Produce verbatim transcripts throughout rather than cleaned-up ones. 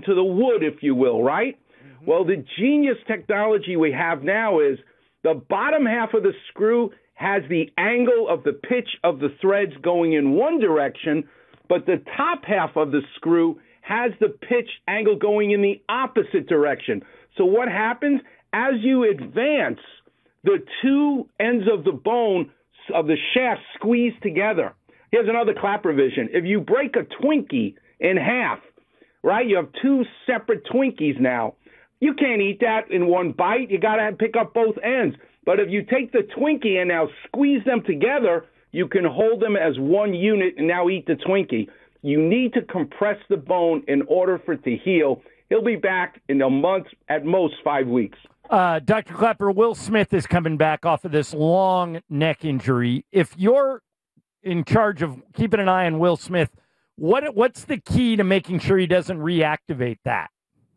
into the wood, if you will, right? Mm-hmm. Well, the genius technology we have now is the bottom half of the screw has the angle of the pitch of the threads going in one direction, but the top half of the screw has the pitch angle going in the opposite direction. So what happens? As you advance, the two ends of the bone of the shaft squeeze together. Here's another clap revision. If you break a Twinkie in half, right, you have two separate Twinkies now. You can't eat that in one bite. You got to pick up both ends. But if you take the Twinkie and now squeeze them together, you can hold them as one unit and now eat the Twinkie. You need to compress the bone in order for it to heal. He'll be back in a month, at most five weeks. Uh, Doctor Klapper, Will Smith is coming back off of this long neck injury. If you're in charge of keeping an eye on Will Smith, what what's the key to making sure he doesn't reactivate that?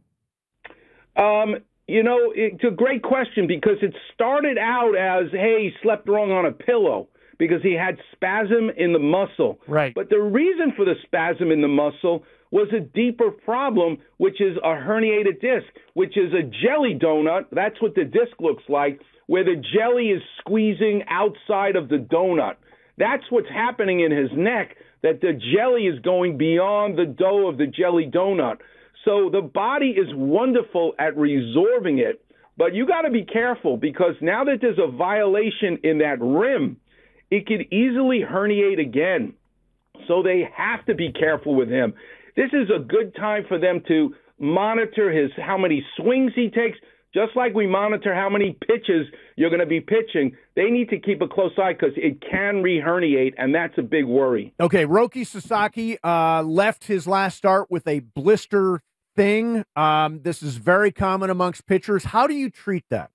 Um, you know, it's a great question because it started out as, hey, he slept wrong on a pillow because he had spasm in the muscle. Right. But the reason for the spasm in the muscle was a deeper problem, which is a herniated disc, which is a jelly donut. That's what the disc looks like, where the jelly is squeezing outside of the donut. That's what's happening in his neck, that the jelly is going beyond the dough of the jelly donut. So the body is wonderful at resorbing it, but you got to be careful because now that there's a violation in that rim, it could easily herniate again. So they have to be careful with him. This is a good time for them to monitor his how many swings he takes, just like we monitor how many pitches you're going to be pitching. They need to keep a close eye because it can re-herniate, and that's a big worry. Okay, Roki Sasaki uh, left his last start with a blister thing. Um, this is very common amongst pitchers. How do you treat that?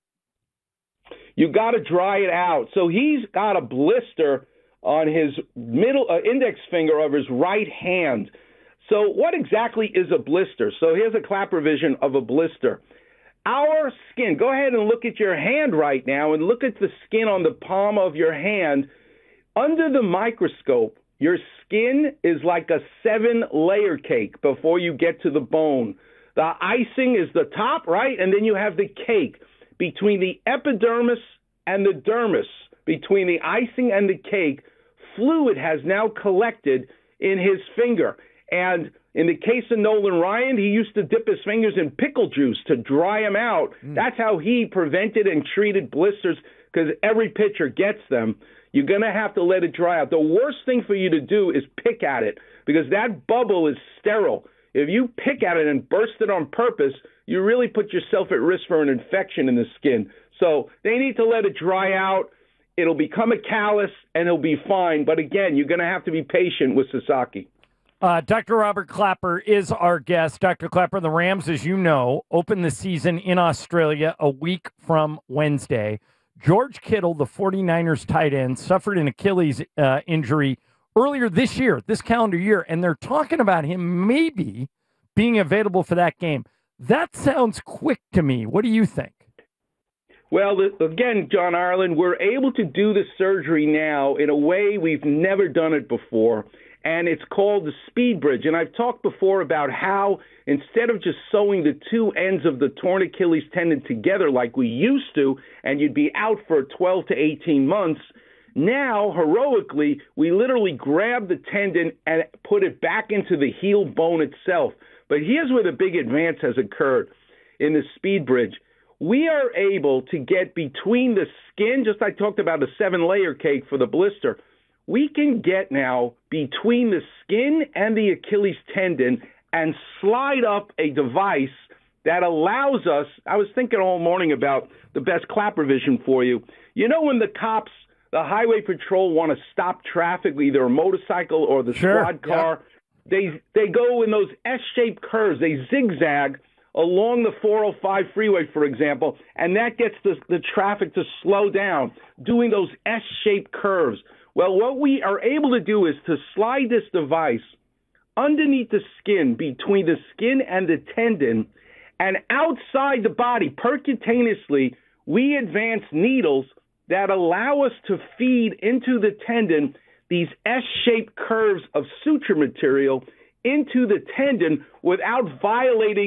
You got to dry it out. So he's got a blister on his middle uh, index finger of his right hand. So what exactly is a blister? So here's a clap revision of a blister. Our skin, go ahead and look at your hand right now and look at the skin on the palm of your hand. Under the microscope, your skin is like a seven-layer cake before you get to the bone. The icing is the top, right? And then you have the cake. Between the epidermis and the dermis, between the icing and the cake, fluid has now collected in his finger. And in the case of Nolan Ryan, he used to dip his fingers in pickle juice to dry them out. Mm. That's how he prevented and treated blisters, because every pitcher gets them. You're going to have to let it dry out. The worst thing for you to do is pick at it, because that bubble is sterile. If you pick at it and burst it on purpose, you really put yourself at risk for an infection in the skin. So they need to let it dry out. It'll become a callus, and it'll be fine. But again, you're going to have to be patient with Sasaki. Uh, Doctor Robert Klapper is our guest. Doctor Klapper, the Rams, as you know, open the season in Australia a week from Wednesday. George Kittle, the 49ers tight end, suffered an Achilles uh, injury earlier this year, this calendar year, and they're talking about him maybe being available for that game. That sounds quick to me. What do you think? Well, again, John Ireland, we're able to do the surgery now in a way we've never done it before, and it's called the Speed Bridge. And I've talked before about how instead of just sewing the two ends of the torn Achilles tendon together like we used to, and you'd be out for twelve to eighteen months, now, heroically, we literally grab the tendon and put it back into the heel bone itself. But here's where the big advance has occurred in the Speed Bridge. We are able to get between the skin, just like I talked about a seven-layer cake for the blister, we can get now between the skin and the Achilles tendon and slide up a device that allows us, I was thinking all morning about the best clap revision for you. You know when the cops, the highway patrol want to stop traffic, either a motorcycle or the sure, squad car, yeah. they they go in those S-shaped curves. They zigzag along the four oh five freeway, for example, and that gets the, the traffic to slow down, doing those S-shaped curves. Well, what we are able to do is to slide this device underneath the skin, between the skin and the tendon, and outside the body, percutaneously, we advance needles that allow us to feed into the tendon these S-shaped curves of suture material into the tendon without violating